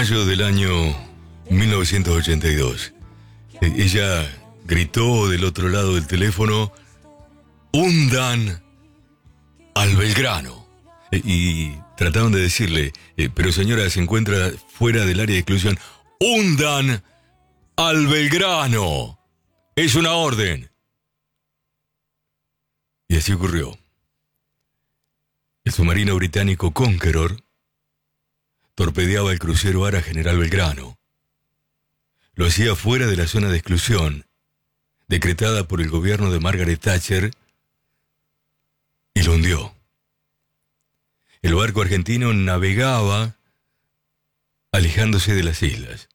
mayo del año 1982. Ella gritó del otro lado del teléfono: ¡hundan al Belgrano! Y trataban de decirle: pero señora, se encuentra fuera del área de exclusión. ¡Hundan al Belgrano! ¡Es una orden! Y así ocurrió. El submarino británico Conqueror torpedeaba el crucero Ara General Belgrano. Lo hacía fuera de la zona de exclusión, decretada por el gobierno de Margaret Thatcher, y lo hundió. El barco argentino navegaba alejándose de las islas.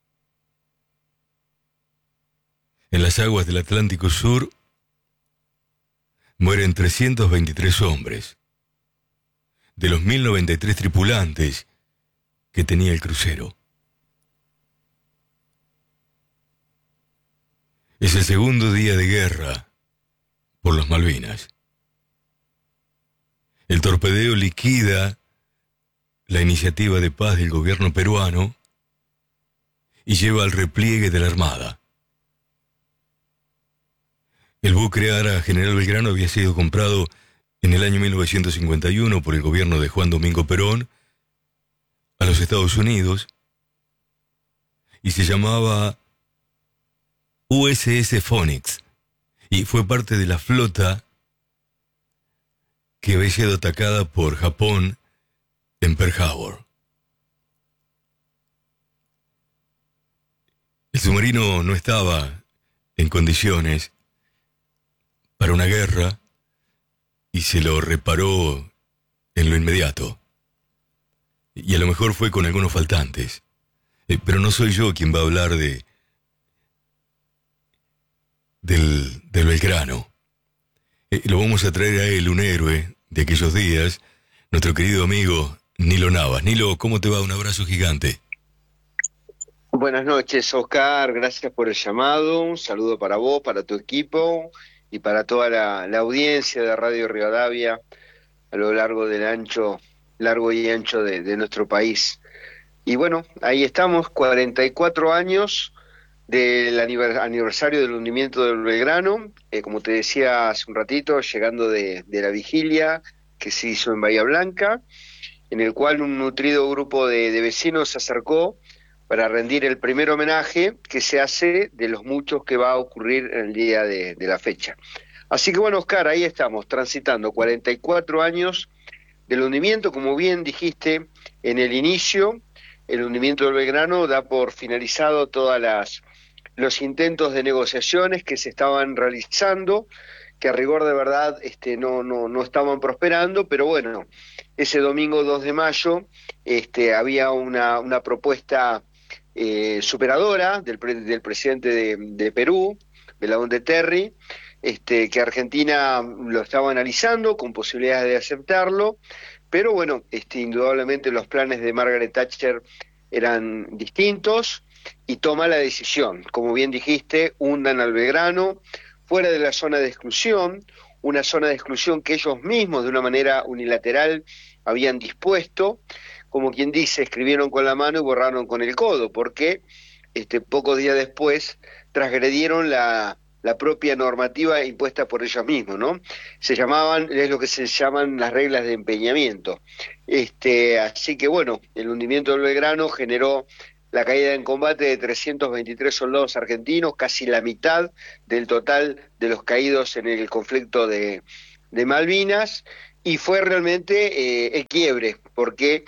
En las aguas del Atlántico Sur mueren 323 hombres, de los 1093 tripulantes que tenía el crucero. Es el segundo día de guerra por las Malvinas. El torpedeo liquida la iniciativa de paz del gobierno peruano y lleva al repliegue de la Armada. El buque Ara General Belgrano había sido comprado en el año 1951 por el gobierno de Juan Domingo Perón a los Estados Unidos y se llamaba USS Phoenix y fue parte de la flota que había sido atacada por Japón en Pearl Harbor. El submarino no estaba en condiciones para una guerra y se lo reparó en lo inmediato. Y a lo mejor fue con algunos faltantes. Pero no soy yo quien va a hablar del Belgrano. Lo vamos a traer a él, un héroe de aquellos días, nuestro querido amigo Nilo Navas. Nilo, ¿cómo te va? Un abrazo gigante. Buenas noches, Oscar. Gracias por el llamado. Un saludo para vos, para tu equipo y para toda la audiencia de Radio Rivadavia a lo largo y ancho de nuestro país. Y bueno, ahí estamos, 44 años del aniversario del hundimiento del Belgrano, como te decía hace un ratito, llegando de la vigilia que se hizo en Bahía Blanca, en el cual un nutrido grupo de vecinos se acercó para rendir el primer homenaje que se hace de los muchos que va a ocurrir en el día de la fecha. Así que bueno, Oscar, ahí estamos, transitando 44 años del hundimiento. Como bien dijiste en el inicio, el hundimiento del Belgrano da por finalizado los intentos de negociaciones que se estaban realizando, que a rigor de verdad no estaban prosperando, pero bueno, ese domingo 2 de mayo había una propuesta superadora del presidente de Perú, Belaúnde Terry, que Argentina lo estaba analizando con posibilidades de aceptarlo, pero bueno, indudablemente los planes de Margaret Thatcher eran distintos y toma la decisión, como bien dijiste, hundan al Belgrano fuera de la zona de exclusión, una zona de exclusión que ellos mismos de una manera unilateral habían dispuesto, como quien dice, escribieron con la mano y borraron con el codo, porque pocos días después transgredieron la propia normativa impuesta por ellos mismos, ¿no? Es lo que se llaman las reglas de empeñamiento. Así que bueno, el hundimiento del Belgrano generó la caída en combate de 323 soldados argentinos, casi la mitad del total de los caídos en el conflicto de Malvinas, y fue realmente el quiebre, porque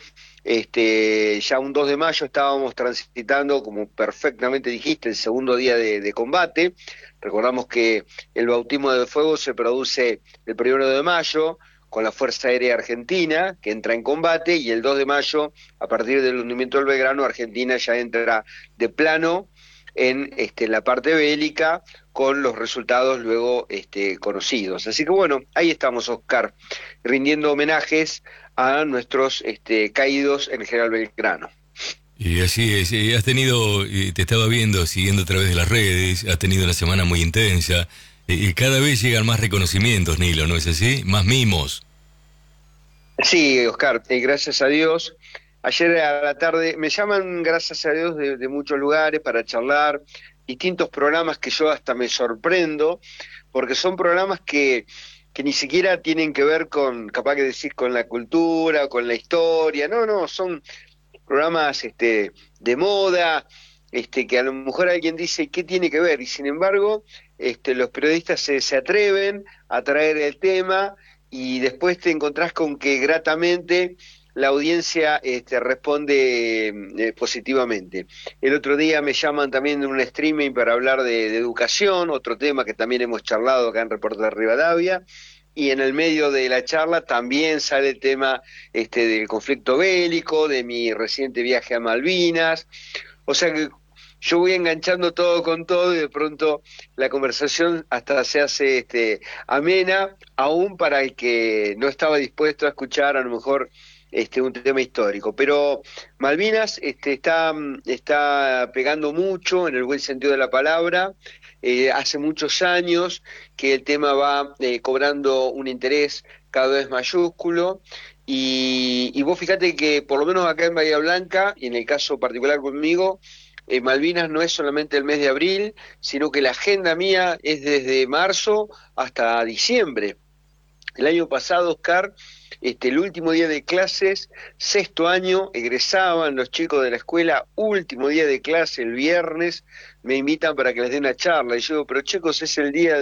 ya un 2 de mayo estábamos transitando, como perfectamente dijiste, el segundo día de combate. Recordamos que el bautismo de fuego se produce el 1 de mayo con la Fuerza Aérea Argentina, que entra en combate, y el 2 de mayo, a partir del hundimiento del Belgrano, Argentina ya entra de plano en la parte bélica, con los resultados luego conocidos. Así que bueno, ahí estamos, Oscar, rindiendo homenajes a nuestros caídos en el General Belgrano. Y así es, has tenido, te estaba viendo, siguiendo a través de las redes, has tenido una semana muy intensa, y cada vez llegan más reconocimientos, Nilo, ¿no es así? Más mimos. Sí, Oscar, gracias a Dios, Ayer a la tarde me llaman, gracias a Dios, de muchos lugares para charlar, distintos programas que yo hasta me sorprendo, porque son programas que ni siquiera tienen que ver con, capaz que decís, con la cultura, con la historia, no, no, son programas de moda, que a lo mejor alguien dice, ¿qué tiene que ver? Y sin embargo, los periodistas se atreven a traer el tema y después te encontrás con que gratamente la audiencia responde positivamente. El otro día me llaman también de un streaming para hablar de educación, otro tema que también hemos charlado acá en Reporter Rivadavia, y en el medio de la charla también sale el tema del conflicto bélico, de mi reciente viaje a Malvinas. O sea que yo voy enganchando todo con todo y de pronto la conversación hasta se hace amena, aún para el que no estaba dispuesto a escuchar a lo mejor un tema histórico. Pero Malvinas está pegando mucho en el buen sentido de la palabra. Hace muchos años que el tema va cobrando un interés cada vez mayúsculo. Y vos fíjate que por lo menos acá en Bahía Blanca, y en el caso particular conmigo, Malvinas no es solamente el mes de abril, sino que la agenda mía es desde marzo hasta diciembre. El año pasado, Oscar, el último día de clases, sexto año, egresaban los chicos de la escuela, último día de clase, el viernes, me invitan para que les dé una charla. Y yo digo, pero chicos, es el día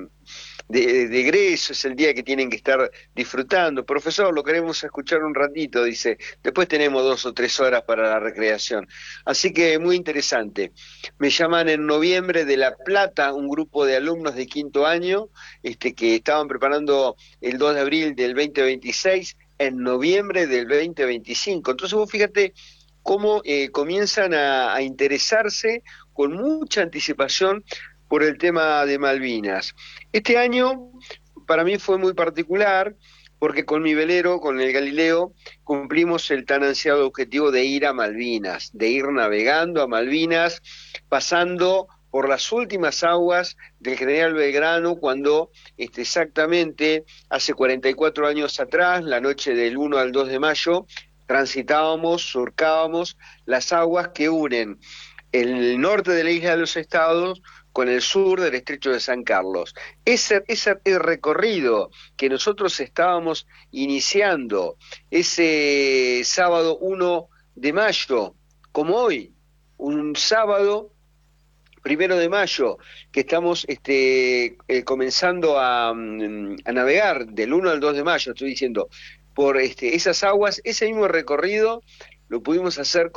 de egreso, es el día que tienen que estar disfrutando. Profesor, lo queremos escuchar un ratito, dice, después tenemos 2 o 3 horas para la recreación. Así que muy interesante. Me llaman en noviembre de La Plata, un grupo de alumnos de quinto año, que estaban preparando el 2 de abril del 2026, en noviembre del 2025. Entonces vos fíjate cómo comienzan a interesarse con mucha anticipación por el tema de Malvinas. Este año para mí fue muy particular porque con mi velero, con el Galileo, cumplimos el tan ansiado objetivo de ir a Malvinas, de ir navegando a Malvinas, pasando por las últimas aguas del General Belgrano, cuando exactamente hace 44 años atrás, la noche del 1 al 2 de mayo, transitábamos, surcábamos las aguas que unen el norte de la isla de los Estados con el sur del estrecho de San Carlos. Ese recorrido que nosotros estábamos iniciando ese sábado 1 de mayo, como hoy, un sábado 1 de mayo, que estamos comenzando a navegar del 1 al 2 de mayo, estoy diciendo, por esas aguas, ese mismo recorrido lo pudimos hacer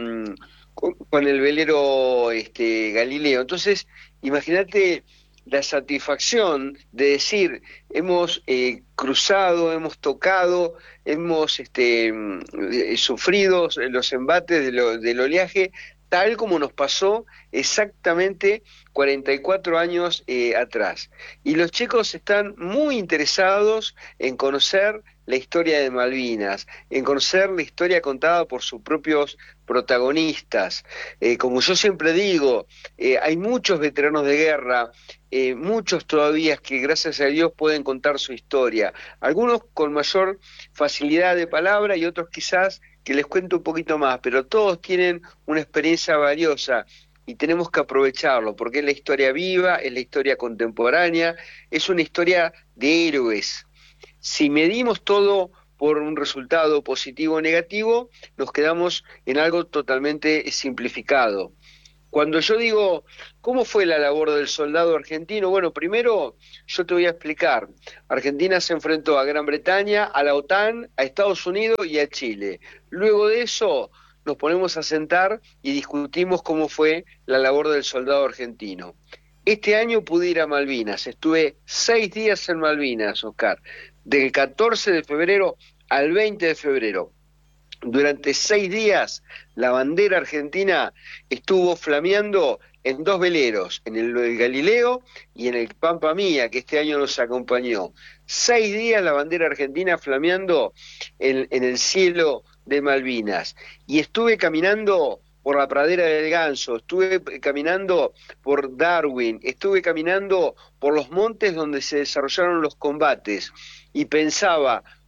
con el velero Galileo. Entonces, imagínate la satisfacción de decir, hemos cruzado, hemos tocado, hemos sufrido los embates del oleaje, tal como nos pasó exactamente 44 años atrás. Y los chicos están muy interesados en conocer la historia de Malvinas, en conocer la historia contada por sus propios protagonistas. Como yo siempre digo, hay muchos veteranos de guerra, muchos todavía que gracias a Dios pueden contar su historia, algunos con mayor facilidad de palabra y otros quizás que les cuento un poquito más, pero todos tienen una experiencia valiosa y tenemos que aprovecharlo, porque es la historia viva, es la historia contemporánea, es una historia de héroes. Si medimos todo por un resultado positivo o negativo, nos quedamos en algo totalmente simplificado. Cuando yo digo, ¿cómo fue la labor del soldado argentino? Bueno, primero yo te voy a explicar. Argentina se enfrentó a Gran Bretaña, a la OTAN, a Estados Unidos y a Chile. Luego de eso nos ponemos a sentar y discutimos cómo fue la labor del soldado argentino. Este año pude ir a Malvinas, estuve 6 días en Malvinas, Oscar, del 14 de febrero al 20 de febrero. Durante 6 días la bandera argentina estuvo flameando en 2 veleros, en el Galileo y en el Pampa Mía, que este año nos acompañó. 6 días la bandera argentina flameando en el cielo de Malvinas. Y estuve caminando por la pradera del Ganso, estuve caminando por Darwin, estuve caminando por los montes donde se desarrollaron los combates y pensaba,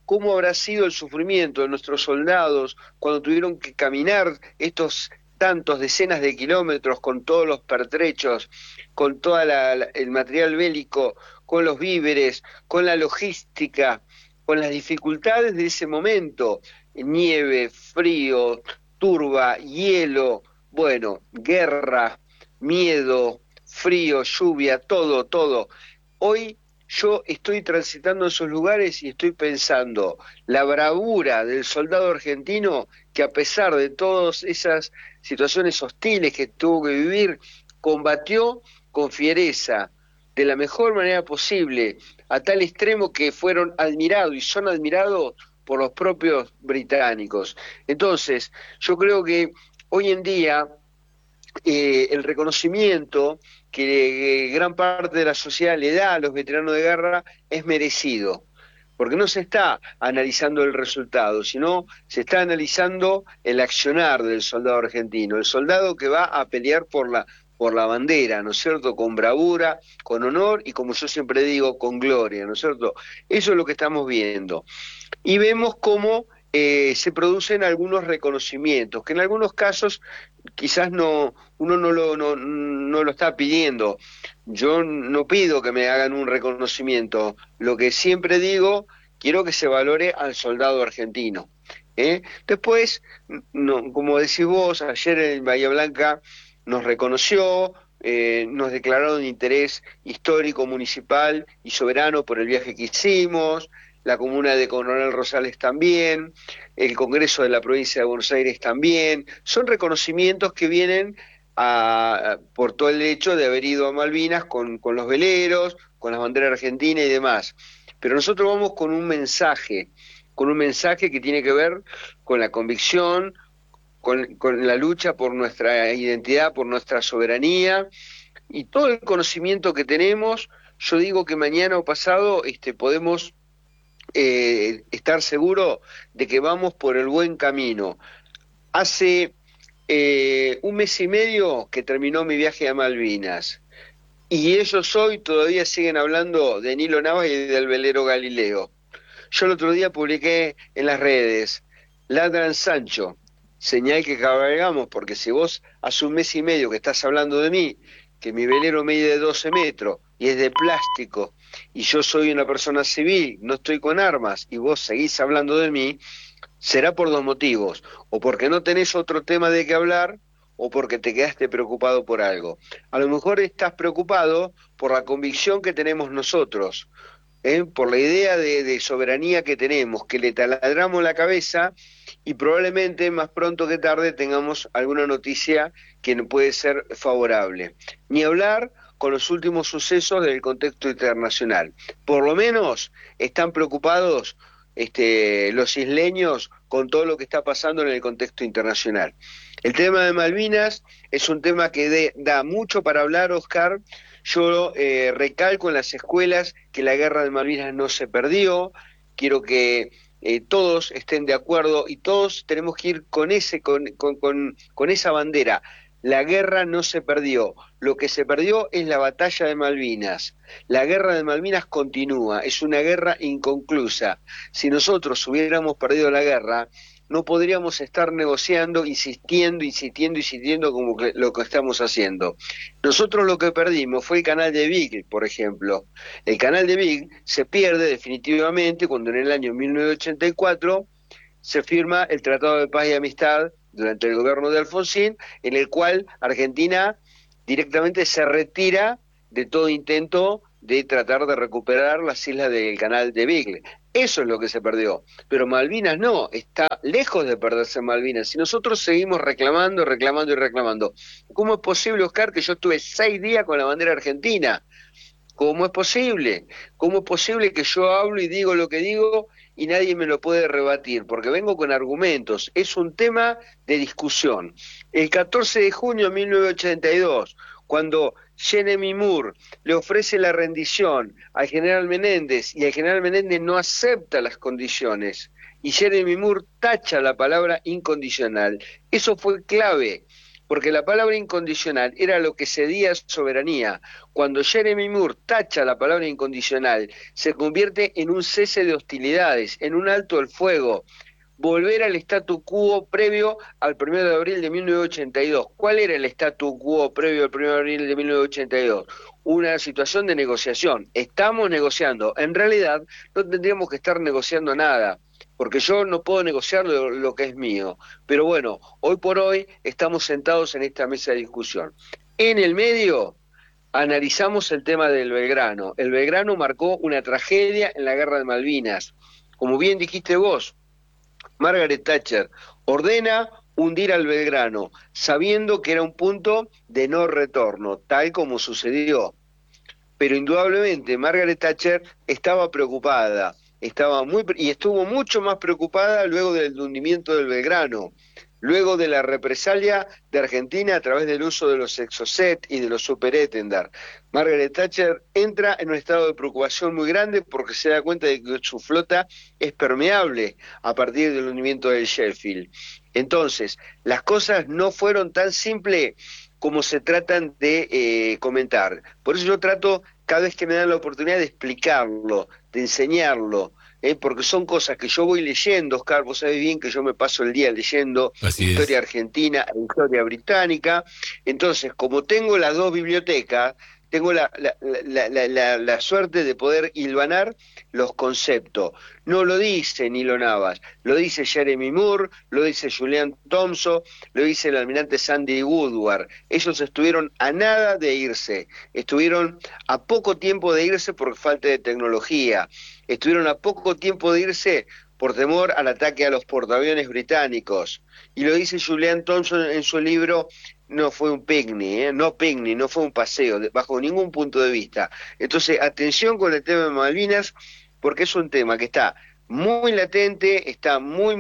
cómo habrá sido el sufrimiento de nuestros soldados cuando tuvieron que caminar estos tantos decenas de kilómetros con todos los pertrechos, con todo el material bélico, con los víveres, con la logística, con las dificultades de ese momento, nieve, frío, turba, hielo, bueno, guerra, miedo, frío, lluvia, todo, todo. Hoy yo estoy transitando esos lugares y estoy pensando la bravura del soldado argentino que a pesar de todas esas situaciones hostiles que tuvo que vivir, combatió con fiereza, de la mejor manera posible, a tal extremo que fueron admirados y son admirados por los propios británicos. Entonces, yo creo que hoy en día el reconocimiento que gran parte de la sociedad le da a los veteranos de guerra es merecido, porque no se está analizando el resultado, sino se está analizando el accionar del soldado argentino, el soldado que va a pelear por la bandera, ¿no es cierto?, con bravura, con honor y, como yo siempre digo, con gloria, ¿no es cierto? Eso es lo que estamos viendo. Y vemos cómo se producen algunos reconocimientos, que en algunos casos quizás uno no lo está pidiendo. Yo no pido que me hagan un reconocimiento. Lo que siempre digo, quiero que se valore al soldado argentino. Después, como decís vos, ayer en Bahía Blanca nos reconoció, nos declararon interés histórico, municipal y soberano por el viaje que hicimos, la comuna de Coronel Rosales también, el Congreso de la Provincia de Buenos Aires también. Son reconocimientos que vienen por todo el hecho de haber ido a Malvinas con los veleros, con la bandera argentina y demás. Pero nosotros vamos con un mensaje que tiene que ver con la convicción, con la lucha por nuestra identidad, por nuestra soberanía y todo el conocimiento que tenemos. Yo digo que mañana o pasado podemos estar seguro de que vamos por el buen camino. Hace un mes y medio que terminó mi viaje a Malvinas y ellos hoy todavía siguen hablando de Nilo Navas y del velero Galileo. Yo el otro día publiqué en las redes, ladran Sancho, señal que cabalgamos, porque si vos hace un mes y medio que estás hablando de mí, que mi velero mide 12 metros y es de plástico, y yo soy una persona civil, no estoy con armas, y vos seguís hablando de mí, será por dos motivos, o porque no tenés otro tema de qué hablar, o porque te quedaste preocupado por algo. A lo mejor estás preocupado por la convicción que tenemos nosotros, por la idea de soberanía que tenemos, que le taladramos la cabeza y probablemente más pronto que tarde tengamos alguna noticia que puede ser favorable. Ni hablar con los últimos sucesos del contexto internacional. Por lo menos están preocupados los isleños con todo lo que está pasando en el contexto internacional. El tema de Malvinas es un tema que da mucho para hablar, Oscar. Yo recalco en las escuelas que la guerra de Malvinas no se perdió, quiero que todos estén de acuerdo y todos tenemos que ir con esa bandera. La guerra no se perdió, lo que se perdió es la batalla de Malvinas. La guerra de Malvinas continúa, es una guerra inconclusa. Si nosotros hubiéramos perdido la guerra, no podríamos estar negociando, insistiendo como lo que estamos haciendo. Nosotros lo que perdimos fue el canal de Beagle, por ejemplo. El canal de Beagle se pierde definitivamente cuando en el año 1984 se firma el Tratado de Paz y Amistad durante el gobierno de Alfonsín, en el cual Argentina directamente se retira de todo intento de tratar de recuperar las islas del canal de Beagle. Eso es lo que se perdió. Pero Malvinas no, está lejos de perderse Malvinas. Si nosotros seguimos reclamando. ¿Cómo es posible, Oscar, que yo estuve 6 días con la bandera argentina? ¿Cómo es posible? ¿Cómo es posible que yo hablo y digo lo que digo y nadie me lo puede rebatir? Porque vengo con argumentos. Es un tema de discusión. El 14 de junio de 1982, cuando Jeremy Moore le ofrece la rendición al general Menéndez y el general Menéndez no acepta las condiciones y Jeremy Moore tacha la palabra incondicional, eso fue clave, porque la palabra incondicional era lo que cedía soberanía. Cuando Jeremy Moore tacha la palabra incondicional, se convierte en un cese de hostilidades, en un alto el fuego, volver al statu quo previo al 1 de abril de 1982. ¿Cuál era el statu quo previo al 1 de abril de 1982? Una situación de negociación. Estamos negociando. En realidad no tendríamos que estar negociando nada, porque yo no puedo negociar lo que es mío. Pero bueno, hoy por hoy estamos sentados en esta mesa de discusión. En el medio analizamos el tema del Belgrano. El Belgrano marcó una tragedia en la Guerra de Malvinas. Como bien dijiste vos, Margaret Thatcher ordena hundir al Belgrano, sabiendo que era un punto de no retorno, tal como sucedió. Pero indudablemente Margaret Thatcher estaba preocupada, y estuvo mucho más preocupada luego del hundimiento del Belgrano, luego de la represalia de Argentina a través del uso de los Exocet y de los Super Étendard. Margaret Thatcher entra en un estado de preocupación muy grande porque se da cuenta de que su flota es permeable a partir del hundimiento del Sheffield. Entonces, las cosas no fueron tan simples como se tratan de comentar. Por eso yo trato, cada vez que me dan la oportunidad, de explicarlo, de enseñarlo, porque son cosas que yo voy leyendo. Oscar, vos sabés bien que yo me paso el día leyendo historia argentina e historia británica. Entonces, como tengo las dos bibliotecas, tengo la suerte de poder hilvanar los conceptos. No lo dice Nilo Navas, lo dice Jeremy Moore, lo dice Julian Thompson, lo dice el almirante Sandy Woodward. Ellos estuvieron a nada de irse, estuvieron a poco tiempo de irse por falta de tecnología, estuvieron a poco tiempo de irse por temor al ataque a los portaaviones británicos. Y lo dice Julian Thompson en su libro. No fue un picnic, no fue un paseo, bajo ningún punto de vista. Entonces, atención con el tema de Malvinas, porque es un tema que está muy latente, está muy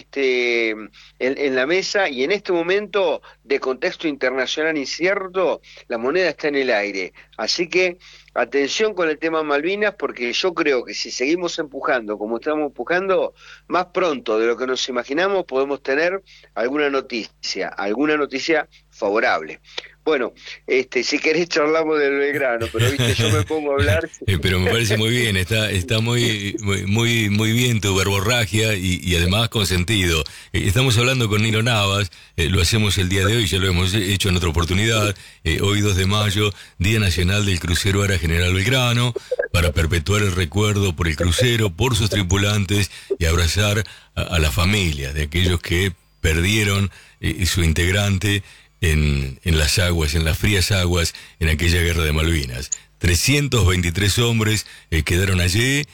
en la mesa, y en este momento de contexto internacional incierto, la moneda está en el aire. Así que atención con el tema Malvinas, porque yo creo que si seguimos empujando como estamos empujando, más pronto de lo que nos imaginamos podemos tener alguna noticia favorable. Bueno, si querés charlamos del Belgrano, pero viste, yo me pongo a hablar. Pero me parece muy bien, está muy bien tu verborragia y además con sentido. Estamos hablando con Nilo Navas, lo hacemos el día de hoy, ya lo hemos hecho en otra oportunidad, hoy 2 de mayo, Día Nacional del Crucero Ara General Belgrano, para perpetuar el recuerdo por el crucero, por sus tripulantes y abrazar a la familia de aquellos que perdieron su integrante en las aguas, en las frías aguas, en aquella guerra de Malvinas. 323 hombres quedaron allí,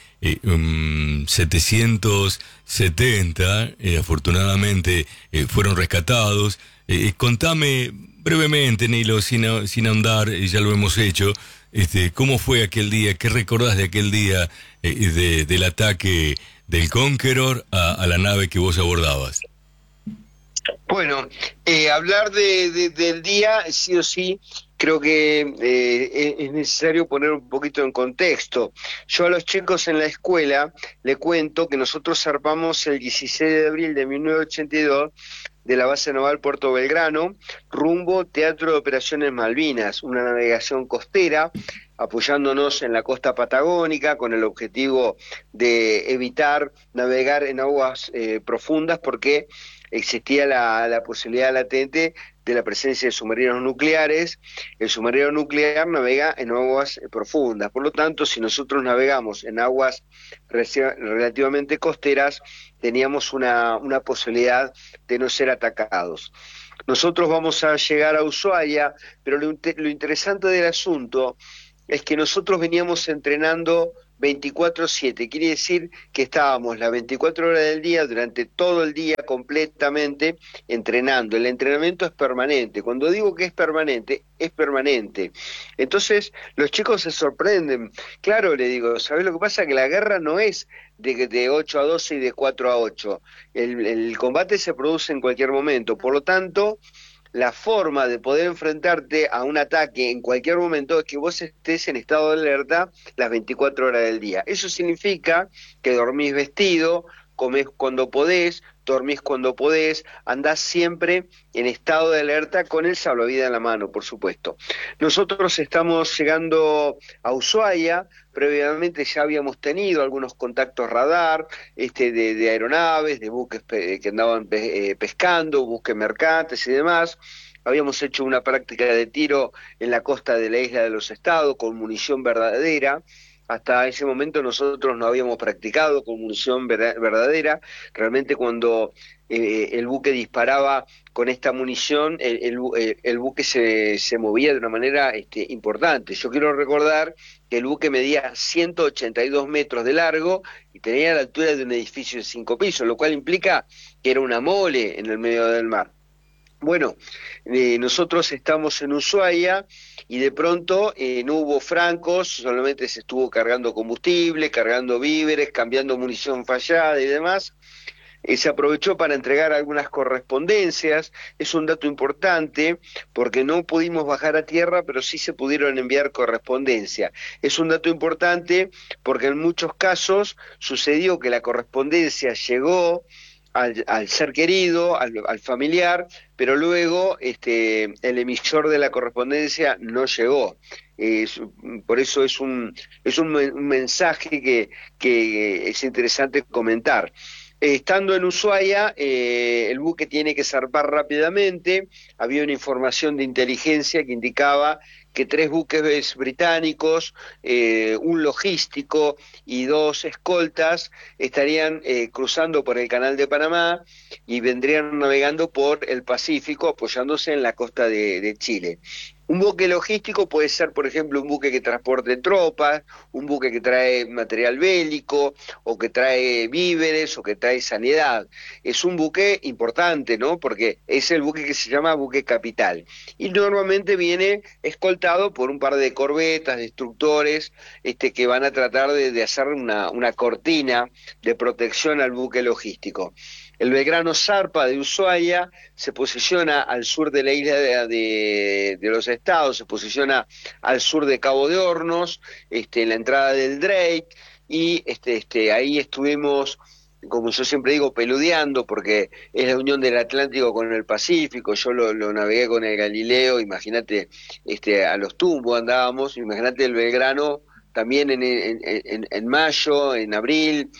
770 afortunadamente fueron rescatados. Contame brevemente, Nilo, sin ahondar, ya lo hemos hecho, ¿cómo fue aquel día? ¿Qué recordás de aquel día del ataque del Conqueror a la nave que vos abordabas? Bueno, hablar del día, sí o sí, creo que es necesario poner un poquito en contexto. Yo a los chicos en la escuela le cuento que nosotros zarpamos el 16 de abril de 1982 de la base naval Puerto Belgrano, rumbo Teatro de Operaciones Malvinas, una navegación costera, apoyándonos en la costa patagónica con el objetivo de evitar navegar en aguas profundas, porque existía la posibilidad latente de la presencia de submarinos nucleares. El submarino nuclear navega en aguas profundas, por lo tanto, si nosotros navegamos en aguas relativamente costeras, teníamos una posibilidad de no ser atacados. Nosotros vamos a llegar a Ushuaia, pero lo interesante del asunto es que nosotros veníamos entrenando 24/7, quiere decir que estábamos las 24 horas del día, durante todo el día completamente entrenando. El entrenamiento es permanente. Cuando digo que es permanente, es permanente. Entonces los chicos se sorprenden. Claro, le digo, ¿sabés lo que pasa? Que la guerra no es de 8 a 12 y de 4 a 8. El combate se produce en cualquier momento. Por lo tanto, la forma de poder enfrentarte a un ataque en cualquier momento es que vos estés en estado de alerta las 24 horas del día. Eso significa que dormís vestido, comés cuando podés, dormís cuando podés, andás siempre en estado de alerta con el salvavidas en la mano, por supuesto. Nosotros estamos llegando a Ushuaia, previamente ya habíamos tenido algunos contactos radar, de aeronaves, de buques que andaban pescando, buques mercantes y demás. Habíamos hecho una práctica de tiro en la costa de la Isla de los Estados con munición verdadera. Hasta ese momento nosotros no habíamos practicado con munición verdadera. Realmente cuando el buque disparaba con esta munición, el buque se movía de una manera importante. Yo quiero recordar que el buque medía 182 metros de largo y tenía la altura de un edificio de 5 pisos, lo cual implica que era una mole en el medio del mar. Bueno, nosotros estamos en Ushuaia y de pronto no hubo francos, solamente se estuvo cargando combustible, cargando víveres, cambiando munición fallada y demás. Se aprovechó para entregar algunas correspondencias, es un dato importante porque no pudimos bajar a tierra, pero sí se pudieron enviar correspondencia. Es un dato importante porque en muchos casos sucedió que la correspondencia llegó al ser querido, al familiar, pero luego el emisor de la correspondencia no llegó. Por eso es un mensaje que es interesante comentar. Estando en Ushuaia, el buque tiene que zarpar rápidamente. Había una información de inteligencia que indicaba que 3 buques británicos, un logístico y 2 escoltas estarían cruzando por el Canal de Panamá y vendrían navegando por el Pacífico apoyándose en la costa de Chile. Un buque logístico puede ser, por ejemplo, un buque que transporte tropas, un buque que trae material bélico, o que trae víveres, o que trae sanidad. Es un buque importante, ¿no? Porque es el buque que se llama buque capital. Y normalmente viene escoltado por un par de corbetas, destructores, que van a tratar de hacer una cortina de protección al buque logístico. El Belgrano zarpa de Ushuaia, se posiciona al sur de la isla de los Estados, se posiciona al sur de Cabo de Hornos, en la entrada del Drake, y ahí estuvimos, como yo siempre digo, peludeando, porque es la unión del Atlántico con el Pacífico. Yo lo navegué con el Galileo, imagínate, a los tumbos andábamos, imagínate el Belgrano también en mayo, en abril,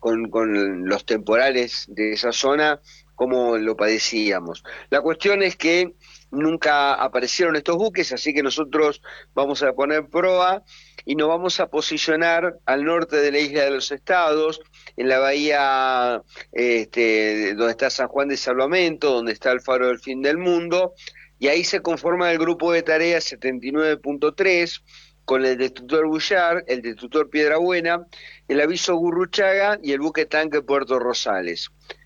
con los temporales de esa zona, cómo lo padecíamos. La cuestión es que nunca aparecieron estos buques, así que nosotros vamos a poner proa y nos vamos a posicionar al norte de la Isla de los Estados, en la bahía donde está San Juan de Salvamento, donde está el Faro del Fin del Mundo, y ahí se conforma el grupo de tareas 79.3, con el destructor Bullard, el destructor Piedrabuena, el aviso Gurruchaga y el buque tanque Puerto Rosales.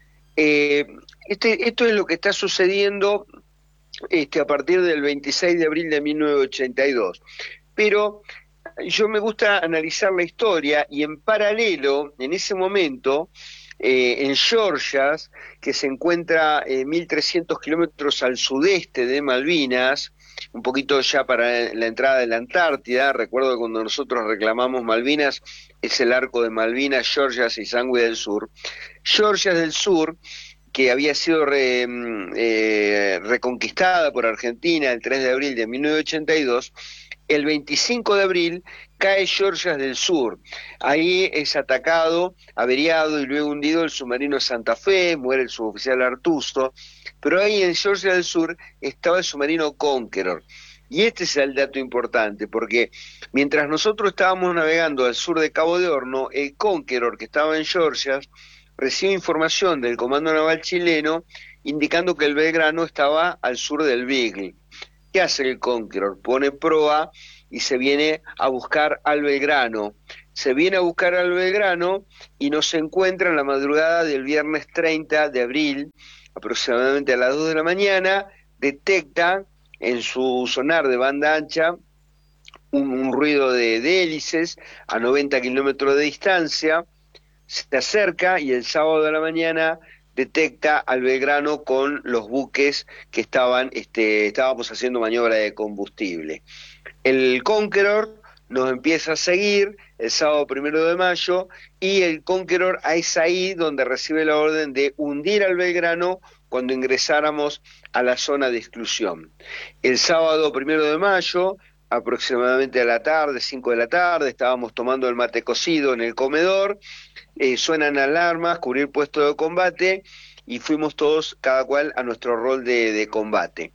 Esto es lo que está sucediendo a partir del 26 de abril de 1982. Pero yo me gusta analizar la historia y en paralelo, en ese momento, en Georgias, que se encuentra 1.300 kilómetros al sudeste de Malvinas, un poquito ya para la entrada de la Antártida. Recuerdo que cuando nosotros reclamamos Malvinas, es el arco de Malvinas, Georgias y Sangüe del Sur. Georgias del Sur, que había sido reconquistada por Argentina el 3 de abril de 1982, el 25 de abril cae Georgias del Sur. Ahí es atacado, averiado y luego hundido el submarino Santa Fe, muere el suboficial Artuso, pero ahí en Georgias del Sur estaba el submarino Conqueror. Y este es el dato importante, porque mientras nosotros estábamos navegando al sur de Cabo de Horno, el Conqueror, que estaba en Georgias, recibe información del Comando Naval chileno indicando que el Belgrano estaba al sur del Beagle. ¿Qué hace el Conqueror? Pone proa y se viene a buscar al Belgrano. Se viene a buscar al Belgrano y nos encuentra en la madrugada del viernes 30 de abril, aproximadamente a las 2 de la mañana, detecta en su sonar de banda ancha un ruido de hélices a 90 kilómetros de distancia, se acerca y el sábado de la mañana detecta al Belgrano con los buques que estábamos haciendo maniobra de combustible. El Conqueror nos empieza a seguir el sábado 1 de mayo, y el Conqueror es ahí donde recibe la orden de hundir al Belgrano cuando ingresáramos a la zona de exclusión. El sábado 1 de mayo, aproximadamente a la tarde, 5 de la tarde, estábamos tomando el mate cocido en el comedor, suenan alarmas, cubrir puesto de combate, y fuimos todos, cada cual, a nuestro rol de combate.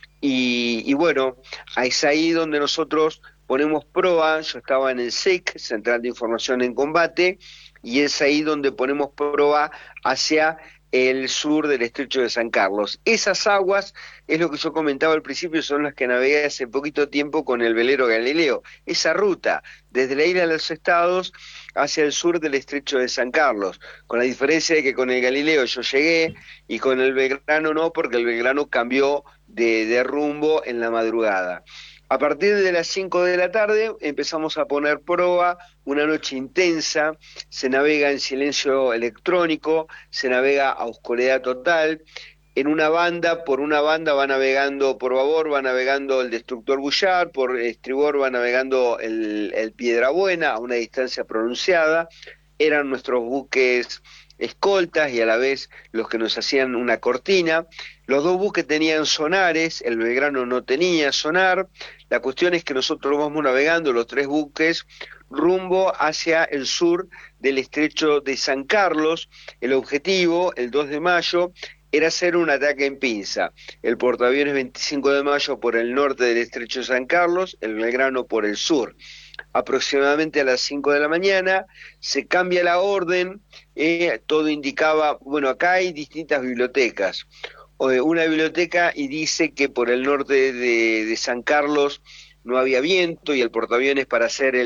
Y bueno, es ahí donde nosotros ponemos proa. Yo estaba en el SIC, Central de Información en Combate, y es ahí donde ponemos proa hacia el sur del estrecho de San Carlos. Esas aguas, es lo que yo comentaba al principio, son las que navegué hace poquito tiempo con el velero Galileo. Esa ruta, desde la isla de los Estados hacia el sur del estrecho de San Carlos, con la diferencia de que con el Galileo yo llegué y con el Belgrano no, porque el Belgrano cambió de rumbo en la madrugada. A partir de las 5 de la tarde empezamos a poner proa, una noche intensa, se navega en silencio electrónico, se navega a oscuridad total. En una banda, por una banda va navegando, por babor va navegando el destructor Bullard, por estribor va navegando el Piedrabuena a una distancia pronunciada. Eran nuestros buques escoltas y a la vez los que nos hacían una cortina. Los dos buques tenían sonares, el Belgrano no tenía sonar. La cuestión es que nosotros vamos navegando los tres buques rumbo hacia el sur del estrecho de San Carlos. El objetivo, el 2 de mayo, era hacer un ataque en pinza. El portaaviones 25 de mayo por el norte del estrecho de San Carlos, el Belgrano por el sur. Aproximadamente a las 5 de la mañana se cambia la orden, todo indicaba, bueno, acá hay distintas bibliotecas. Una biblioteca y dice que por el norte de San Carlos no había viento y el portaaviones para hacer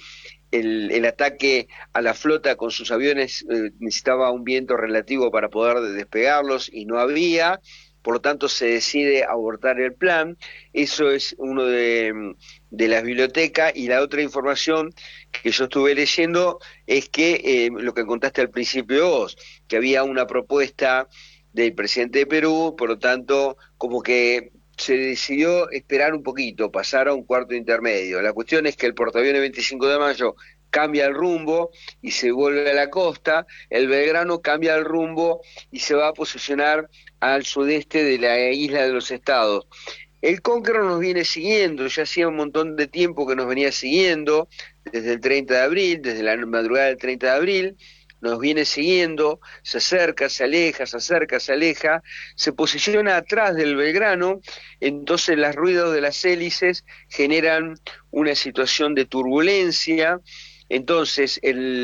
el ataque a la flota con sus aviones necesitaba un viento relativo para poder despegarlos y no había, por lo tanto se decide abortar el plan. Eso es uno de las bibliotecas, y la otra información que yo estuve leyendo es que lo que contaste al principio vos, que había una propuesta del presidente de Perú, por lo tanto como que se decidió esperar un poquito, pasar a un cuarto intermedio. La cuestión es que el portaaviones 25 de mayo cambia el rumbo y se vuelve a la costa, el Belgrano cambia el rumbo y se va a posicionar al sudeste de la isla de los Estados. El Conqueror nos viene siguiendo, ya hacía un montón de tiempo que nos venía siguiendo, desde el 30 de abril, desde la madrugada del 30 de abril, nos viene siguiendo, se acerca, se aleja, se acerca, se aleja, se posiciona atrás del Belgrano, entonces los ruidos de las hélices generan una situación de turbulencia. Entonces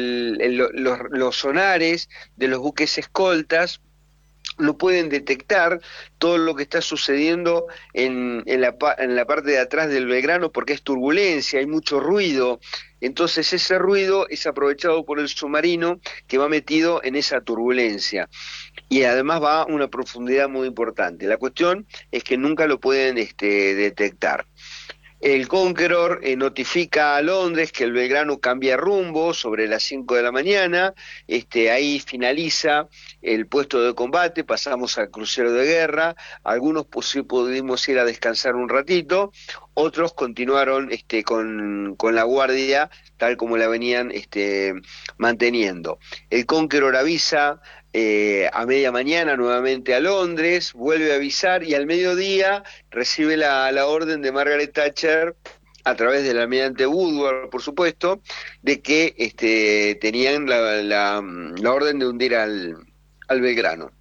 los sonares de los buques escoltas no pueden detectar todo lo que está sucediendo en la parte de atrás del Belgrano, porque es turbulencia, hay mucho ruido. Entonces ese ruido es aprovechado por el submarino que va metido en esa turbulencia, y además va a una profundidad muy importante. La cuestión es que nunca lo pueden detectar. El Conqueror notifica a Londres que el Belgrano cambia rumbo sobre las 5 de la mañana, ahí finaliza el puesto de combate, pasamos al crucero de guerra, algunos pudimos ir a descansar un ratito, otros continuaron con la guardia tal como la venían manteniendo. El Conqueror avisa a media mañana nuevamente a Londres, vuelve a avisar y al mediodía recibe la orden de Margaret Thatcher, a través del almirante Woodward, por supuesto, de que tenían la orden de hundir al Belgrano.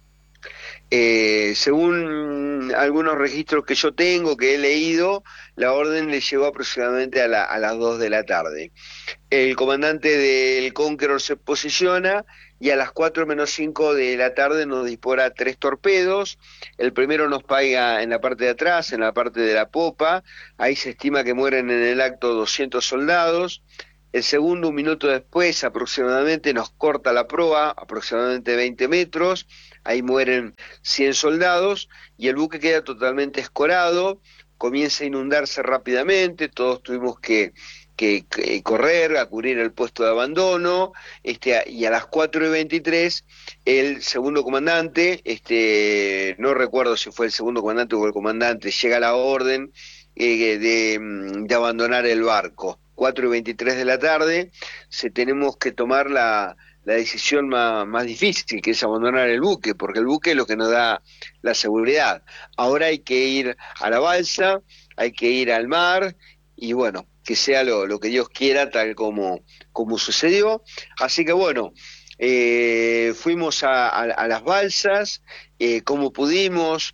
Según algunos registros que yo tengo, que he leído, la orden le llegó aproximadamente a las 2 de la tarde. El comandante del Conqueror se posiciona y a las 4 menos 5 de la tarde nos dispara 3 torpedos. El primero nos pega en la parte de atrás, en la parte de la popa. Ahí se estima que mueren en el acto 200 soldados. El segundo, un minuto después aproximadamente, nos corta la proa, aproximadamente 20 metros. Ahí mueren 100 soldados y el buque queda totalmente escorado, comienza a inundarse rápidamente, todos tuvimos que correr, a cubrir el puesto de abandono, y a las 4:23 el segundo comandante, no recuerdo si fue el segundo comandante o el comandante, llega la orden de abandonar el barco. 4:23 de la tarde, tenemos que tomar la decisión más difícil, que es abandonar el buque, porque el buque es lo que nos da la seguridad. Ahora hay que ir a la balsa, hay que ir al mar, y bueno, que sea lo que Dios quiera, tal como sucedió. Así que bueno, fuimos a las balsas, como pudimos,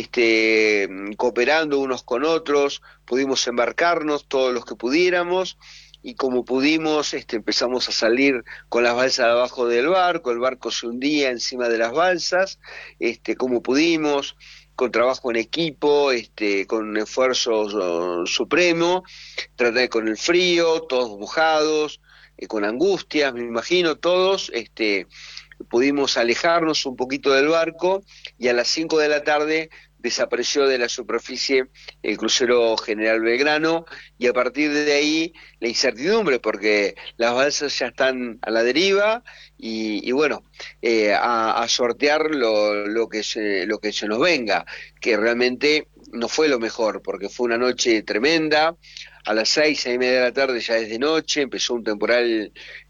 cooperando unos con otros, pudimos embarcarnos todos los que pudiéramos, y como pudimos empezamos a salir con las balsas abajo del barco, el barco se hundía encima de las balsas, como pudimos, con trabajo en equipo, con un esfuerzo supremo, tratar con el frío, todos mojados, con angustias, me imagino, todos, pudimos alejarnos un poquito del barco, y a las 5 de la tarde desapareció de la superficie el crucero General Belgrano, y a partir de ahí la incertidumbre, porque las balsas ya están a la deriva, y bueno, a sortear lo que se nos venga, que realmente no fue lo mejor, porque fue una noche tremenda. A las 6:30 de la tarde ya es de noche, empezó un temporal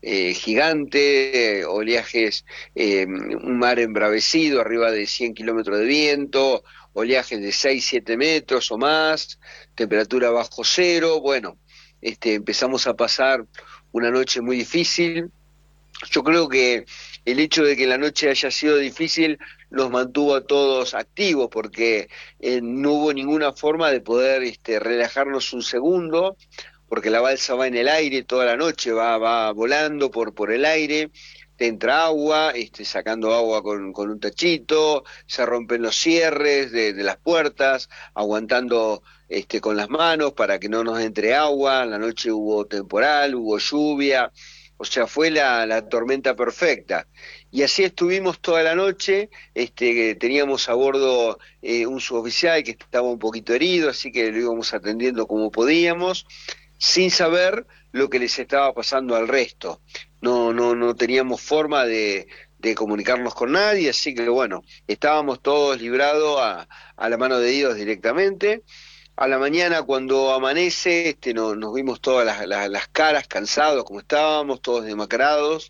gigante, oleajes, un mar embravecido, arriba de 100 kilómetros de viento, oleajes de 6-7 metros o más, temperatura bajo cero. Bueno, empezamos a pasar una noche muy difícil. Yo creo que el hecho de que la noche haya sido difícil nos mantuvo a todos activos, porque no hubo ninguna forma de poder relajarnos un segundo, porque la balsa va en el aire toda la noche, va volando por el aire, te entra agua, sacando agua con un tachito, se rompen los cierres de las puertas, aguantando con las manos para que no nos entre agua. La noche hubo temporal, hubo lluvia, o sea, fue la tormenta perfecta. Y así estuvimos toda la noche. Teníamos a bordo un suboficial que estaba un poquito herido, así que lo íbamos atendiendo como podíamos, sin saber lo que les estaba pasando al resto. No teníamos forma de comunicarnos con nadie, así que bueno, estábamos todos librados a la mano de Dios directamente. A la mañana, cuando amanece, nos vimos todas las caras, cansados como estábamos, todos demacrados,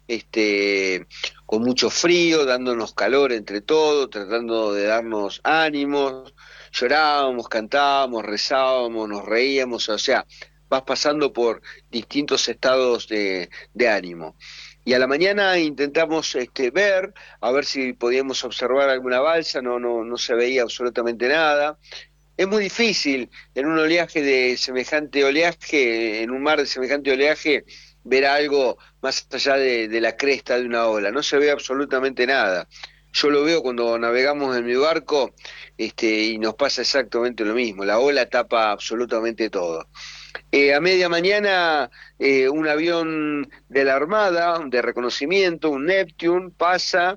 con mucho frío, dándonos calor entre todos, tratando de darnos ánimos. Llorábamos, cantábamos, rezábamos, nos reíamos, o sea, vas pasando por distintos estados de ánimo. Y a la mañana intentamos ver, a ver si podíamos observar alguna balsa. No se veía absolutamente nada. Es muy difícil en un oleaje de semejante oleaje, en un mar de semejante oleaje, ver algo más allá de la cresta de una ola. No se ve absolutamente nada. Yo lo veo cuando navegamos en mi barco, y nos pasa exactamente lo mismo. La ola tapa absolutamente todo. A media mañana, un avión de la Armada, de reconocimiento, un Neptune, pasa.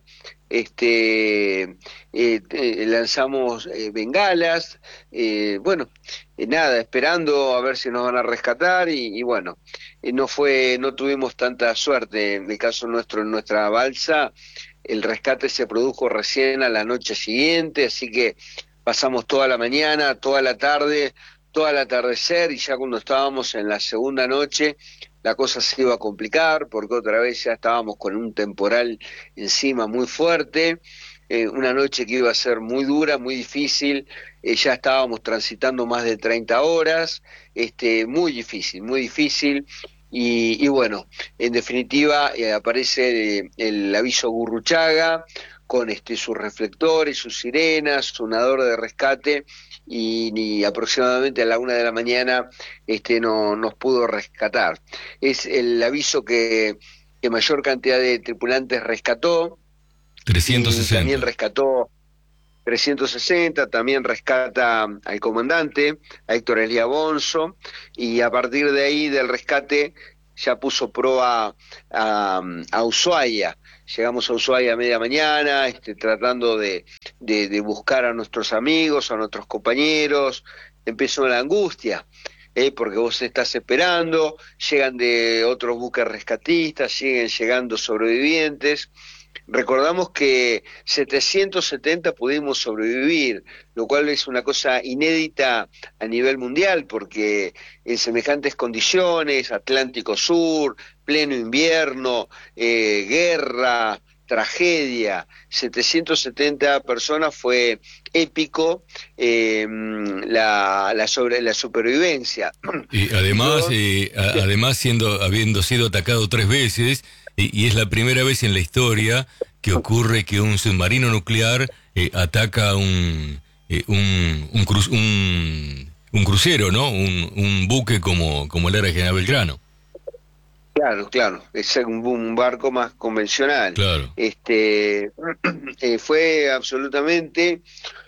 Lanzamos bengalas, bueno, nada, esperando a ver si nos van a rescatar, y bueno, no tuvimos tanta suerte. En el caso nuestro, en nuestra balsa, el rescate se produjo recién a la noche siguiente, así que pasamos toda la mañana, toda la tarde, todo el atardecer, y ya cuando estábamos en la segunda noche la cosa se iba a complicar, porque otra vez ya estábamos con un temporal encima muy fuerte, una noche que iba a ser muy dura, muy difícil. Ya estábamos transitando más de 30 horas, muy difícil, y bueno, en definitiva aparece el aviso Gurruchaga, con sus reflectores, sus sirenas, su nadador de rescate, y aproximadamente a la 1 de la mañana no nos pudo rescatar. Es el aviso que mayor cantidad de tripulantes rescató. 360. Y también rescató 360, también rescata al comandante, a Héctor Elías Bonzo, y a partir de ahí del rescate ya puso proa a Ushuaia. Llegamos a Ushuaia a media mañana, tratando de buscar a nuestros amigos, a nuestros compañeros. Empezó la angustia, porque vos estás esperando, llegan de otros buques rescatistas, siguen llegando sobrevivientes. Recordamos que 770 pudimos sobrevivir, lo cual es una cosa inédita a nivel mundial, porque en semejantes condiciones, Atlántico Sur, pleno invierno, guerra, tragedia, 770 personas fue épico la supervivencia. Y además, Yo, además habiendo sido atacado 3 veces, y es la primera vez en la historia que ocurre que un submarino nuclear ataca un crucero, ¿no? Un buque como el era General Belgrano. claro, es un barco más convencional. Claro. Fue absolutamente.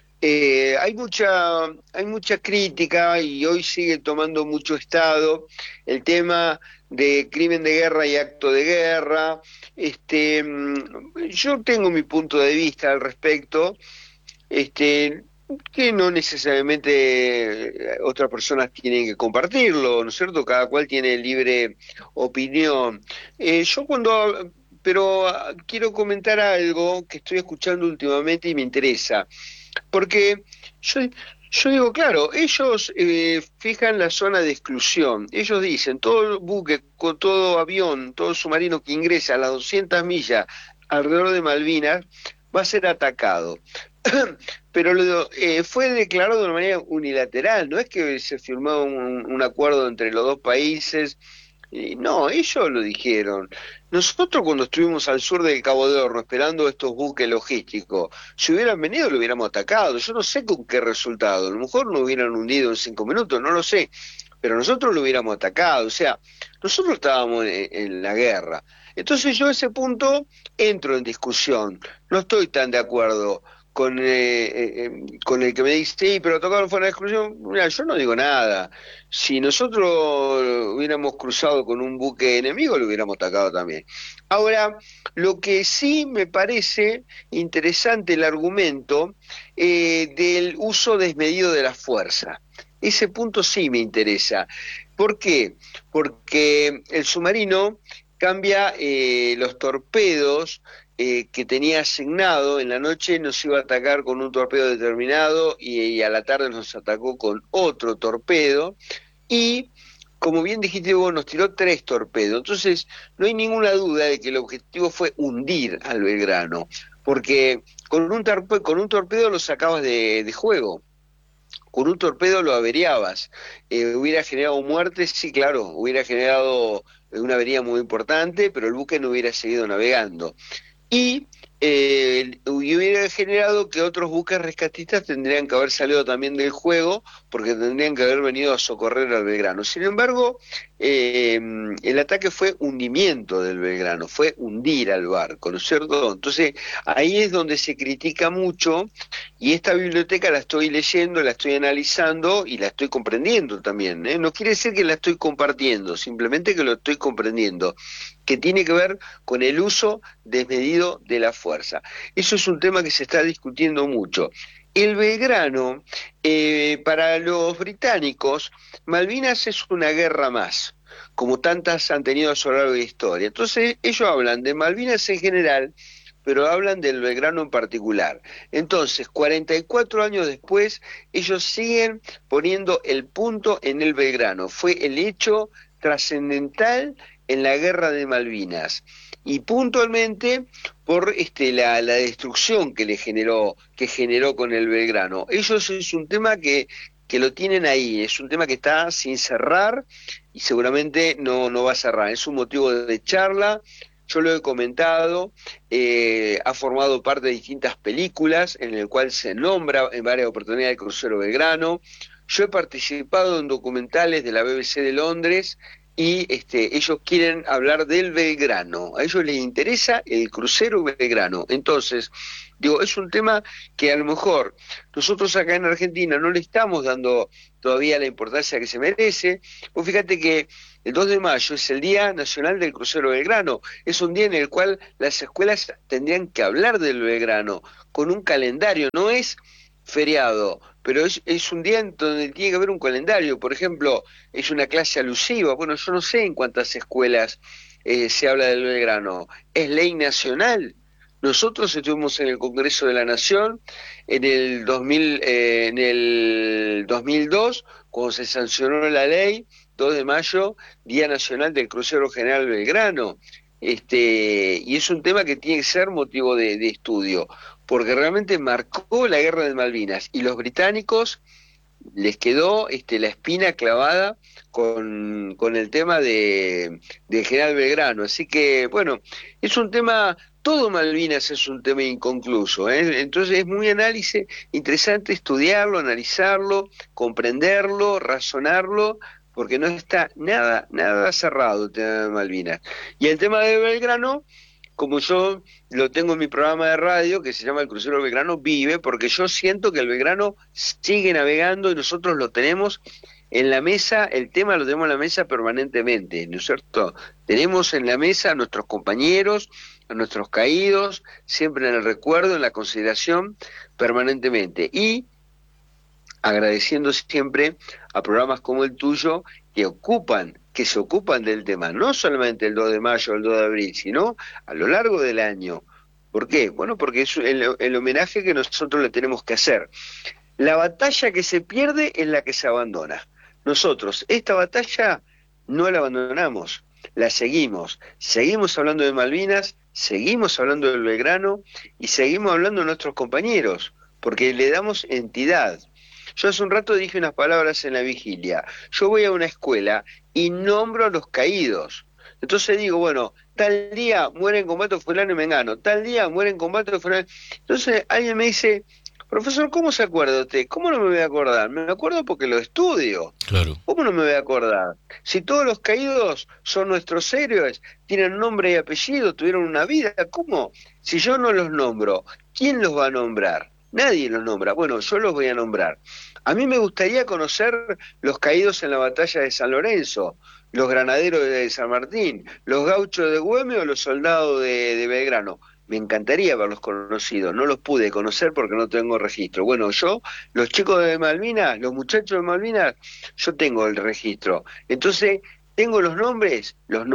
Hay mucha crítica y hoy sigue tomando mucho estado el tema de crimen de guerra y acto de guerra. Yo tengo mi punto de vista al respecto, este, que no necesariamente otras personas tienen que compartirlo, ¿no es cierto? Cada cual tiene libre opinión. Pero quiero comentar algo que estoy escuchando últimamente y me interesa. Porque yo digo, claro, ellos fijan la zona de exclusión. Ellos dicen, todo buque, con todo avión, todo submarino que ingresa a las 200 millas alrededor de Malvinas va a ser atacado. Pero fue declarado de una manera unilateral, no es que se firmó un acuerdo entre los dos países. No, ellos lo dijeron. Nosotros cuando estuvimos al sur del Cabo de Horno esperando estos buques logísticos, si hubieran venido lo hubiéramos atacado. Yo no sé con qué resultado. A lo mejor nos hubieran hundido en 5 minutos, no lo sé. Pero nosotros lo hubiéramos atacado. O sea, nosotros estábamos en la guerra. Entonces yo a ese punto entro en discusión. No estoy tan de acuerdo con el que me dice, sí, pero tocaron fuera de exclusión. Mira, yo no digo nada. Si nosotros hubiéramos cruzado con un buque enemigo, lo hubiéramos atacado también. Ahora, lo que sí me parece interesante el argumento del uso desmedido de la fuerza. Ese punto sí me interesa. ¿Por qué? Porque el submarino cambia los torpedos que tenía asignado. En la noche nos iba a atacar con un torpedo determinado y a la tarde nos atacó con otro torpedo y, como bien dijiste vos, nos tiró 3 torpedos. Entonces no hay ninguna duda de que el objetivo fue hundir al Belgrano, porque con un torpedo lo sacabas de juego. Con un torpedo lo averiabas. ¿Hubiera generado muertes? Sí, claro, hubiera generado una avería muy importante, pero el buque no hubiera seguido navegando. Y hubiera generado que otros buques rescatistas tendrían que haber salido también del juego, porque tendrían que haber venido a socorrer al Belgrano. Sin embargo, el ataque fue hundimiento del Belgrano, fue hundir al barco, ¿no es cierto? Entonces, ahí es donde se critica mucho, y esta biblioteca la estoy leyendo, la estoy analizando y la estoy comprendiendo también, ¿eh? No quiere decir que la estoy compartiendo, simplemente que lo estoy comprendiendo, que tiene que ver con el uso desmedido de la fuerza. Eso es un tema que se está discutiendo mucho. El Belgrano, para los británicos, Malvinas es una guerra más, como tantas han tenido a lo largo de la historia. Entonces, ellos hablan de Malvinas en general, pero hablan del Belgrano en particular. Entonces, 44 años después, ellos siguen poniendo el punto en el Belgrano. Fue el hecho trascendental en la guerra de Malvinas, y puntualmente por la destrucción que generó con el Belgrano. Ellos es un tema que lo tienen ahí, es un tema que está sin cerrar y seguramente no va a cerrar. Es un motivo de charla. Yo lo he comentado, ha formado parte de distintas películas en el cual se nombra en varias oportunidades el crucero Belgrano. Yo he participado en documentales de la BBC de Londres y ellos quieren hablar del Belgrano. A ellos les interesa el crucero Belgrano. Entonces, digo, es un tema que a lo mejor nosotros acá en Argentina no le estamos dando todavía la importancia que se merece. Vos fíjate que el 2 de mayo es el Día Nacional del Crucero Belgrano. Es un día en el cual las escuelas tendrían que hablar del Belgrano con un calendario. No es feriado, pero es un día en donde tiene que haber un calendario. Por ejemplo, es una clase alusiva. Bueno, yo no sé en cuántas escuelas se habla del Belgrano. ¿Es ley nacional? Nosotros estuvimos en el Congreso de la Nación en el 2002, cuando se sancionó la ley, 2 de mayo, Día Nacional del Crucero General Belgrano. Y es un tema que tiene que ser motivo de estudio, porque realmente marcó la guerra de Malvinas, y los británicos les quedó la espina clavada con el tema de General Belgrano. Así que, bueno, es un tema, todo Malvinas es un tema inconcluso, ¿eh? Entonces es muy interesante estudiarlo, analizarlo, comprenderlo, razonarlo, porque no está nada cerrado el tema de Malvinas. Y el tema de Belgrano, como yo lo tengo en mi programa de radio, que se llama El Crucero Belgrano Vive, porque yo siento que el Belgrano sigue navegando y nosotros lo tenemos en la mesa, el tema lo tenemos en la mesa permanentemente, ¿no es cierto? Tenemos en la mesa a nuestros compañeros, a nuestros caídos, siempre en el recuerdo, en la consideración, permanentemente. Y agradeciendo siempre a programas como el tuyo que se ocupan del tema, no solamente el 2 de mayo o el 2 de abril, sino a lo largo del año. ¿Por qué? Bueno, porque es el homenaje que nosotros le tenemos que hacer. La batalla que se pierde es la que se abandona. Nosotros, esta batalla no la abandonamos, la seguimos hablando de Malvinas, seguimos hablando del Belgrano y seguimos hablando de nuestros compañeros, porque le damos entidad. Yo hace un rato dije unas palabras en la vigilia. Yo voy a una escuela y nombro a los caídos. Entonces digo, bueno, tal día muere en combate fulano y mengano, tal día muere en combate fulano. Entonces alguien me dice, profesor, ¿cómo se acuerda usted? ¿Cómo no me voy a acordar? Me acuerdo porque lo estudio. Claro. ¿Cómo no me voy a acordar? Si todos los caídos son nuestros héroes, tienen nombre y apellido, tuvieron una vida, ¿cómo? Si yo no los nombro, ¿quién los va a nombrar? Nadie los nombra. Bueno, yo los voy a nombrar. A mí me gustaría conocer los caídos en la batalla de San Lorenzo, los granaderos de San Martín, los gauchos de Güemes o los soldados de Belgrano. Me encantaría haberlos conocido, no los pude conocer porque no tengo registro. Bueno, yo, los chicos de Malvinas, los muchachos de Malvinas, yo tengo el registro. Entonces, tengo los nombres, los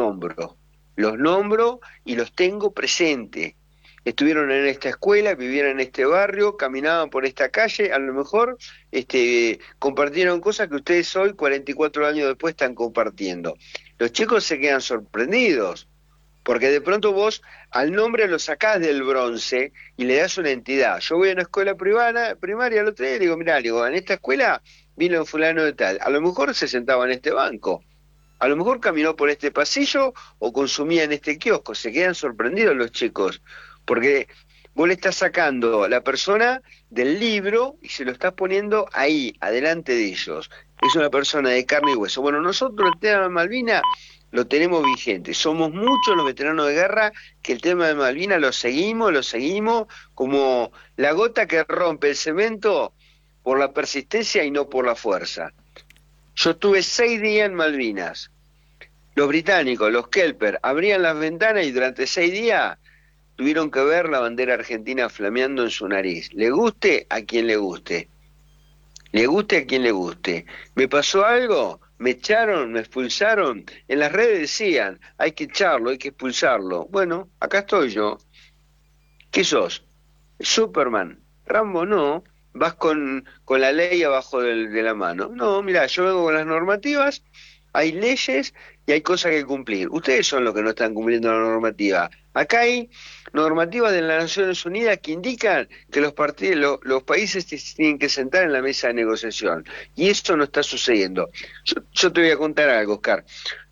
nombro y los tengo presentes. Estuvieron en esta escuela, vivieron en este barrio, caminaban por esta calle, a lo mejor compartieron cosas que ustedes hoy, 44 años después, están compartiendo. Los chicos se quedan sorprendidos, porque de pronto vos al nombre lo sacás del bronce y le das una entidad. Yo voy a una escuela primaria el otro día y digo, mirá, en esta escuela vino fulano de tal, a lo mejor se sentaba en este banco, a lo mejor caminó por este pasillo o consumía en este kiosco. Se quedan sorprendidos los chicos, porque vos le estás sacando a la persona del libro y se lo estás poniendo ahí, adelante de ellos. Es una persona de carne y hueso. Bueno, nosotros el tema de Malvinas lo tenemos vigente. Somos muchos los veteranos de guerra que el tema de Malvinas lo seguimos como la gota que rompe el cemento por la persistencia y no por la fuerza. Yo estuve 6 días en Malvinas. Los británicos, los Kelper, abrían las ventanas y durante 6 días tuvieron que ver la bandera argentina flameando en su nariz. Le guste a quien le guste. Le guste a quien le guste. ¿Me pasó algo? ¿Me echaron? ¿Me expulsaron? En las redes decían, hay que echarlo, hay que expulsarlo. Bueno, acá estoy yo. ¿Qué sos? Superman. Rambo no. Vas con la ley abajo de la mano. No, mirá, yo vengo con las normativas, hay leyes y hay cosas que cumplir. Ustedes son los que no están cumpliendo la normativa. Acá hay normativas de las Naciones Unidas que indican que los países tienen que sentar en la mesa de negociación. Y eso no está sucediendo. Yo te voy a contar algo, Oscar.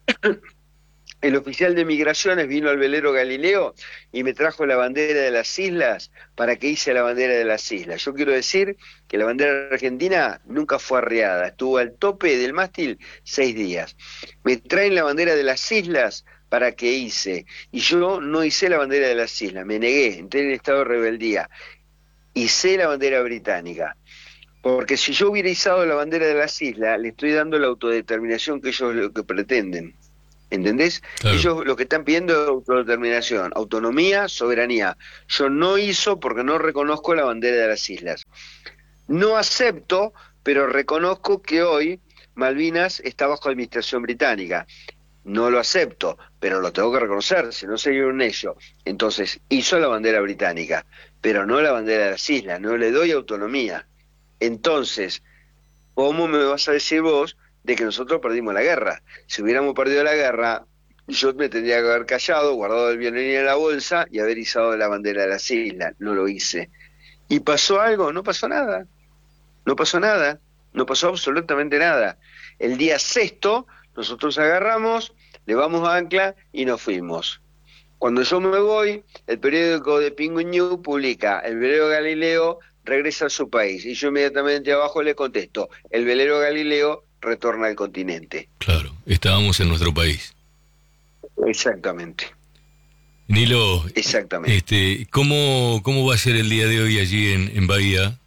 El oficial de migraciones vino al velero Galileo y me trajo la bandera de las islas para que hice la bandera de las islas. Yo quiero decir que la bandera argentina nunca fue arriada, estuvo al tope del mástil 6 días. Me traen la bandera de las islas para que hice, y yo no hice la bandera de las islas, me negué, entré en estado de rebeldía. Hice la bandera británica. Porque si yo hubiera izado la bandera de las islas, le estoy dando la autodeterminación que ellos lo que pretenden. ¿Entendés? Claro. Ellos lo que están pidiendo es autodeterminación, autonomía, soberanía. Yo no hizo porque no reconozco la bandera de las islas. No acepto, pero reconozco que hoy Malvinas está bajo administración británica. no lo acepto, pero lo tengo que reconocer, si no sería un necio. Entonces hizo la bandera británica, pero no la bandera de las islas, no le doy autonomía. Entonces, ¿cómo me vas a decir vos de que nosotros perdimos la guerra? Si hubiéramos perdido la guerra, yo me tendría que haber callado, guardado el violín en la bolsa y haber izado la bandera de las islas. No lo hice. ¿Y pasó algo? No pasó nada. No pasó nada. No pasó absolutamente nada. El día sexto, nosotros agarramos, levamos ancla y nos fuimos. Cuando yo me voy, el periódico de Penguin News publica: el velero Galileo regresa a su país. Y yo inmediatamente abajo le contesto: el velero Galileo retorna al continente. Claro, estábamos en nuestro país. Exactamente. Nilo, exactamente. ¿Cómo va a ser el día de hoy allí en Bahía?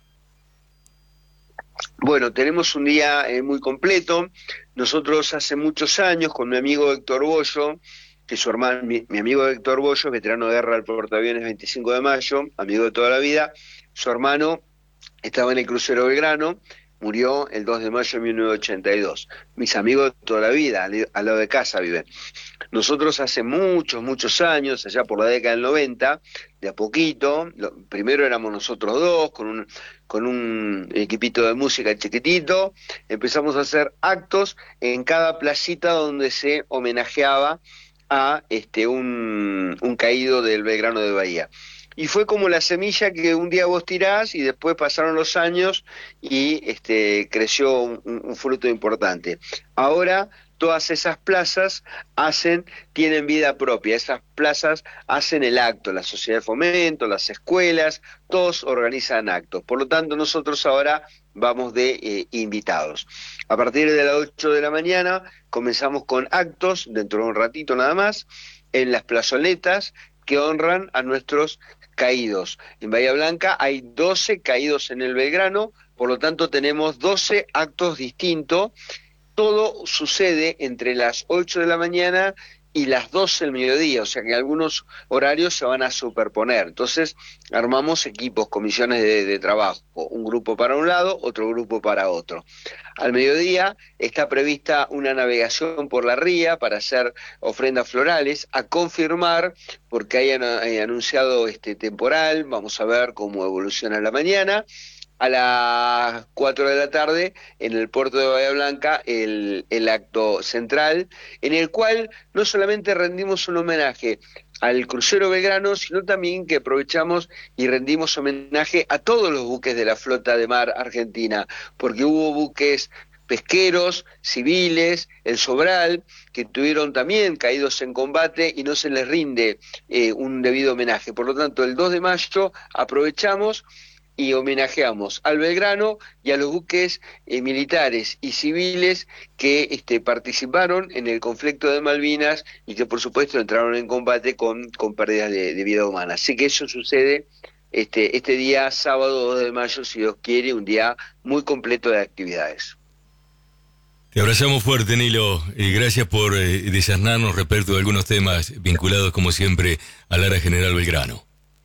Bueno, tenemos un día muy completo. Nosotros hace muchos años, con mi amigo Héctor Bollo, que su hermano, mi amigo Héctor Bollo, veterano de guerra del portaaviones 25 de mayo, amigo de toda la vida, su hermano estaba en el crucero Belgrano, murió el 2 de mayo de 1982. Mis amigos de toda la vida, al lado de casa viven. Nosotros hace muchos años, allá por la década del 90, de a poquito, primero éramos nosotros dos, con un equipito de música chiquitito, empezamos a hacer actos en cada placita donde se homenajeaba a un caído del Belgrano de Bahía. Y fue como la semilla que un día vos tirás y después pasaron los años y creció un fruto importante. Ahora todas esas plazas tienen vida propia, esas plazas hacen el acto, la sociedad de fomento, las escuelas, todos organizan actos. Por lo tanto, nosotros ahora vamos de invitados. A partir de las 8 de la mañana comenzamos con actos, dentro de un ratito nada más, en las plazoletas que honran a nuestros caídos. En Bahía Blanca hay 12 caídos en el Belgrano, por lo tanto tenemos 12 actos distintos. Todo sucede entre las 8 de la mañana y las 12 del mediodía, o sea que algunos horarios se van a superponer. Entonces armamos equipos, comisiones de trabajo, un grupo para un lado, otro grupo para otro. Al mediodía está prevista una navegación por la ría para hacer ofrendas florales, a confirmar, porque hayan anunciado este temporal, vamos a ver cómo evoluciona la mañana. A las 4 de la tarde, en el puerto de Bahía Blanca, el acto central, en el cual no solamente rendimos un homenaje al crucero Belgrano, sino también que aprovechamos y rendimos homenaje a todos los buques de la flota de mar argentina, porque hubo buques pesqueros, civiles, el Sobral, que tuvieron también caídos en combate y no se les rinde un debido homenaje. Por lo tanto, el 2 de mayo aprovechamos y homenajeamos al Belgrano y a los buques militares y civiles que participaron en el conflicto de Malvinas y que por supuesto entraron en combate con pérdidas de vida humana. Así que eso sucede este día sábado 2 de mayo, si Dios quiere, un día muy completo de actividades. Te abrazamos fuerte, Nilo, y gracias por desasnarnos respecto de algunos temas vinculados, como siempre, al área general Belgrano.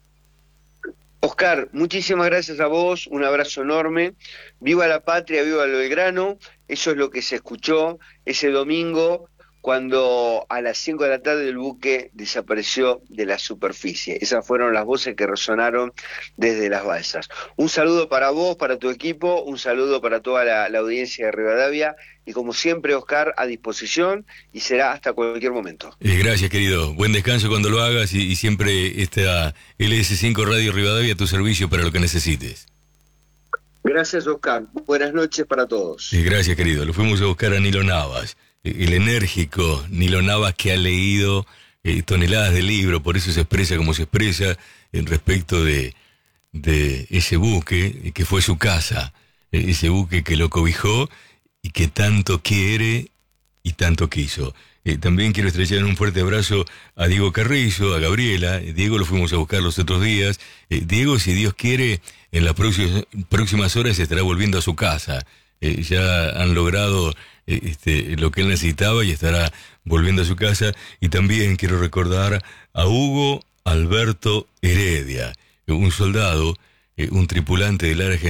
Oscar, muchísimas gracias a vos, un abrazo enorme, viva la patria, viva el Belgrano, eso es lo que se escuchó ese domingo cuando a las 5 de la tarde el buque desapareció de la superficie. Esas fueron las voces que resonaron desde las balsas. Un saludo para vos, para tu equipo, un saludo para toda la audiencia de Rivadavia, y como siempre, Oscar, a disposición, y será hasta cualquier momento. Gracias, querido. Buen descanso cuando lo hagas, y siempre está LS5 Radio Rivadavia a tu servicio para lo que necesites. Gracias, Oscar. Buenas noches para todos. Gracias, querido. Lo fuimos a buscar a Nilo Navas, el enérgico Nilo Navas, que ha leído toneladas de libros, por eso se expresa como se expresa en respecto de ese buque que fue su casa, ese buque que lo cobijó y que tanto quiere y tanto quiso. También quiero estrechar un fuerte abrazo a Diego Carrizo, a Gabriela. Diego lo fuimos a buscar los otros días. Diego, si Dios quiere, en las próximas horas estará volviendo a su casa. Ya han logrado lo que él necesitaba y estará volviendo a su casa. Y también quiero recordar a Hugo Alberto Heredia, un soldado, un tripulante del área